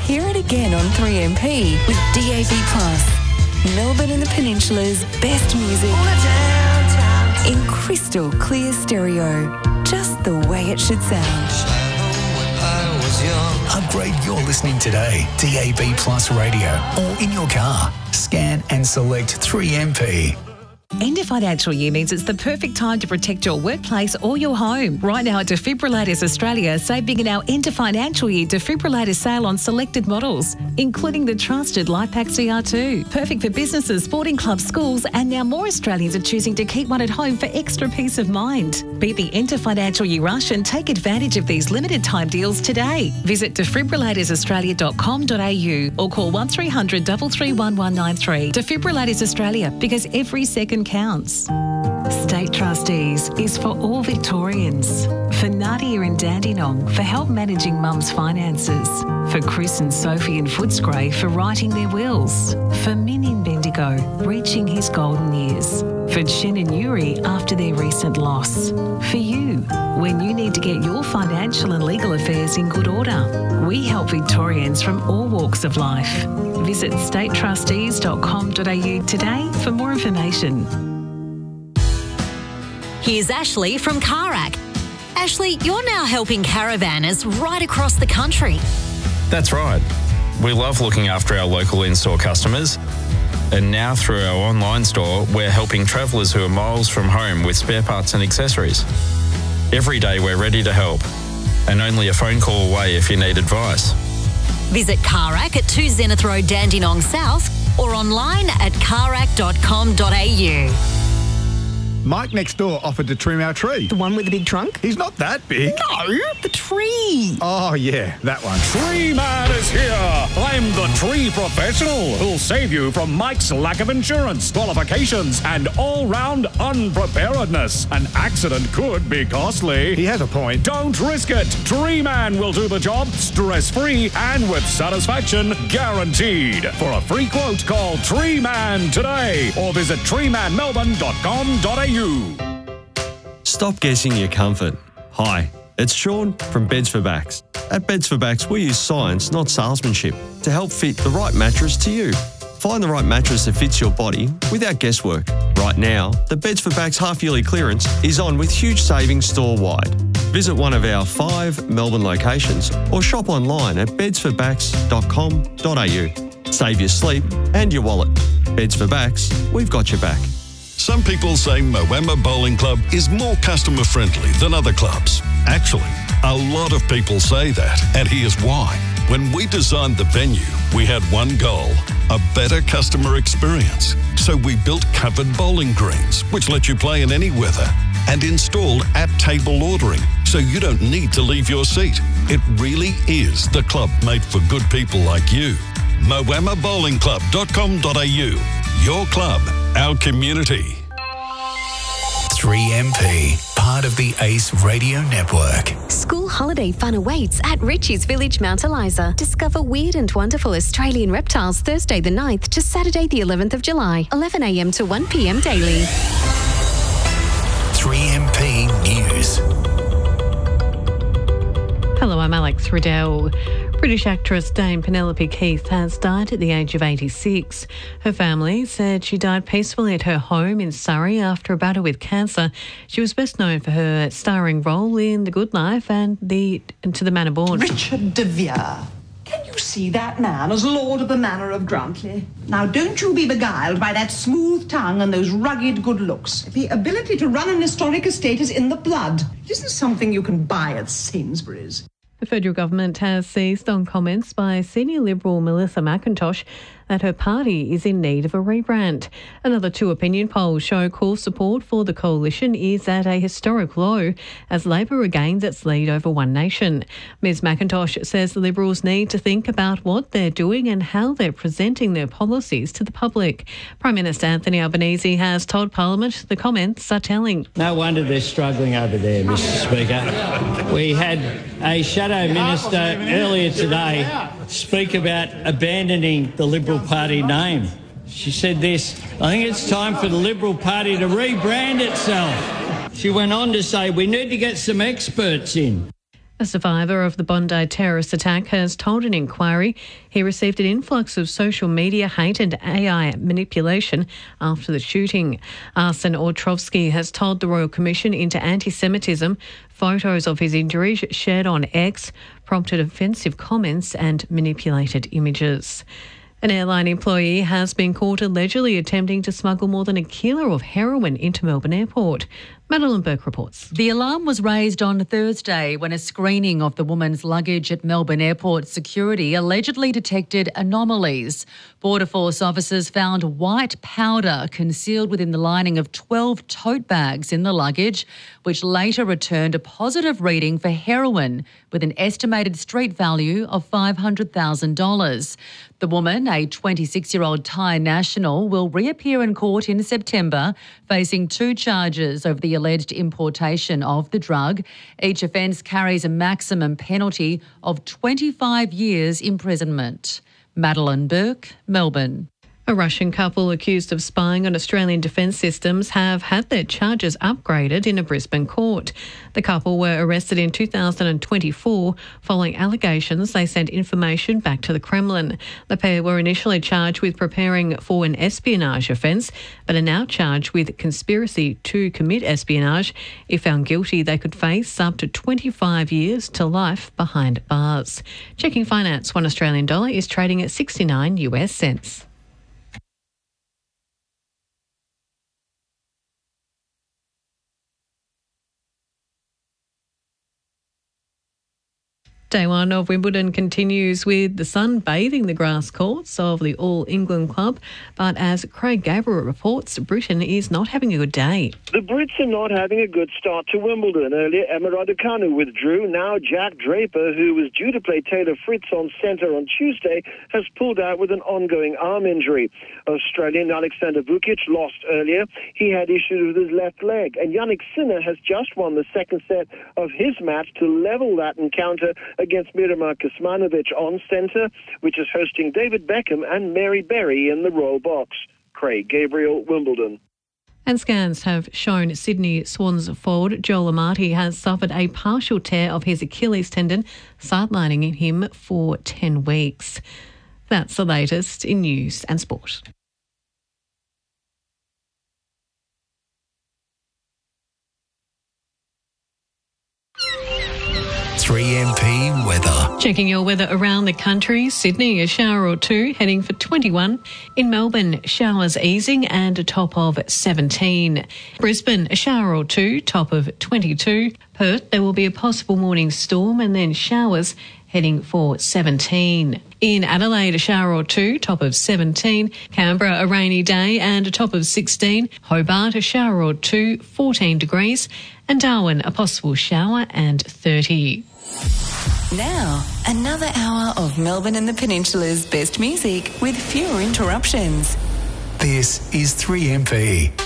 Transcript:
hear it again on 3MP with DAB+. Melbourne and the Peninsula's best music in crystal clear stereo. Just the way it should sound. Upgrade your listening today. DAB Plus Radio or in your car. Scan and select 3MP. End of financial year means it's the perfect time to protect your workplace or your home. Right now at Defibrillators Australia, save big in our end of financial year defibrillator sale on selected models, including the trusted LifePak CR2. Perfect for businesses, sporting clubs, schools, and now more Australians are choosing to keep one at home for extra peace of mind. Beat the end of financial year rush and take advantage of these limited time deals today. Visit defibrillatoraustralia.com.au or call 1300 331 193. Defibrillators Australia, because every second counts. State Trustees is for all Victorians. For Nadia in Dandenong for help managing mum's finances. For Chris and Sophie in Footscray for writing their wills. For Min in Bendigo reaching his golden years. For Chen and Yuri after their recent loss. For you when you need to get your financial and legal affairs in good order. We help Victorians from all walks of life. Visit statetrustees.com.au today for more information. Here's Ashley from Carac. Ashley, you're now helping caravanners right across the country. That's right. We love looking after our local in-store customers. And now through our online store, we're helping travellers who are miles from home with spare parts and accessories. Every day we're ready to help. And only a phone call away if you need advice. Visit Carac at 2 Zenith Road, Dandenong South, or online at carac.com.au. Mike next door offered to trim our tree. The one with the big trunk? He's not that big. No, the tree. Oh, yeah, that one. Tree Man is here. I'm the tree professional who'll save you from Mike's lack of insurance, qualifications, and all-round unpreparedness. An accident could be costly. He has a point. Don't risk it. Tree Man will do the job stress-free and with satisfaction guaranteed. For a free quote, call Tree Man today or visit treemanmelbourne.com.au. Stop guessing your comfort. Hi, it's Sean from Beds for Backs. At Beds for Backs, we use science, not salesmanship, to help fit the right mattress to you. Find the right mattress that fits your body without guesswork. Right now, the Beds for Backs half-yearly clearance is on with huge savings store-wide. Visit one of our 5 Melbourne locations or shop online at bedsforbacks.com.au. Save your sleep and your wallet. Beds for Backs, we've got your back. Some people say Moama Bowling Club is more customer friendly than other clubs. Actually, a lot of people say that, and here's why. When we designed the venue, we had one goal, a better customer experience. So we built covered bowling greens, which let you play in any weather, and installed at-table ordering, so you don't need to leave your seat. It really is the club made for good people like you. moamabowlingclub.com.au. Your club, our community. 3MP, part of the ACE Radio Network. School holiday fun awaits at Ritchie's Village, Mount Eliza. Discover weird and wonderful Australian reptiles Thursday the 9th to Saturday the 11th of July, 11 a.m. to 1 p.m. daily. 3MP News. Hello, I'm Alex Riddell. British actress Dame Penelope Keith has died at the age of 86. Her family said she died peacefully at her home in Surrey after a battle with cancer. She was best known for her starring role in The Good Life and To the Manor Born. Richard de Vere. Can you see that man as Lord of the Manor of Grantley? Now, don't you be beguiled by that smooth tongue and those rugged good looks. The ability to run an historic estate is in the blood. It isn't something you can buy at Sainsbury's. The federal government has seized on comments by senior Liberal Melissa McIntosh that her party is in need of a rebrand. Another 2 opinion polls show core support for the coalition is at a historic low as Labor regains its lead over One Nation. Ms McIntosh says the Liberals need to think about what they're doing and how they're presenting their policies to the public. Prime Minister Anthony Albanese has told Parliament the comments are telling. No wonder they're struggling over there, Mr Speaker. We had a shadow minister earlier today speak about abandoning the Liberal Party name. She said this, I think it's time for the Liberal Party to rebrand itself. She went on to say we need to get some experts in. A survivor of the Bondi terrorist attack has told an inquiry he received an influx of social media hate and AI manipulation after the shooting. Arsen Ortrovsky has told the Royal Commission into Anti-Semitism photos of his injuries shared on X prompted offensive comments and manipulated images. An airline employee has been caught allegedly attempting to smuggle more than a kilo of heroin into Melbourne Airport. Madeline Burke reports. The alarm was raised on Thursday when a screening of the woman's luggage at Melbourne Airport security allegedly detected anomalies. Border Force officers found white powder concealed within the lining of 12 tote bags in the luggage, which later returned a positive reading for heroin with an estimated street value of $500,000. The woman, a 26-year-old Thai national, will reappear in court in September, facing 2 charges over the alleged importation of the drug. Each offence carries a maximum penalty of 25 years imprisonment. Madeline Burke, Melbourne. A Russian couple accused of spying on Australian defence systems have had their charges upgraded in a Brisbane court. The couple were arrested in 2024 following allegations they sent information back to the Kremlin. The pair were initially charged with preparing for an espionage offence, but are now charged with conspiracy to commit espionage. If found guilty, they could face up to 25 years to life behind bars. Checking finance, $1 Australian dollar is trading at 69 US cents. Day 1 of Wimbledon continues with the sun bathing the grass courts of the All England club, but as Craig Gabriel reports, Britain is not having a good day. The Brits are not having a good start to Wimbledon. Earlier, Emma Raducanu withdrew. Now Jack Draper, who was due to play Taylor Fritz on centre on Tuesday, has pulled out with an ongoing arm injury. Australian Alexander Vukic lost earlier. He had issues with his left leg. And Yannick Sinner has just won the second set of his match to level that encounter against Miramar Kuzmanovic on centre, which is hosting David Beckham and Mary Berry in the Royal Box. Craig Gabriel, Wimbledon. And scans have shown Sydney Swans forward Joel Amati has suffered a partial tear of his Achilles tendon, sidelining him for 10 weeks. That's the latest in news and sport. 3MP weather. Checking your weather around the country. Sydney, a shower or 2, heading for 21. In Melbourne, showers easing and a top of 17. Brisbane, a shower or 2, top of 22. Perth, there will be a possible morning storm and then showers, heading for 17. In Adelaide, a shower or 2, top of 17. Canberra, a rainy day and a top of 16. Hobart, a shower or 2, 14 degrees. And Darwin, a possible shower and 30. Now, another hour of Melbourne and the Peninsula's best music with fewer interruptions. This is 3MP.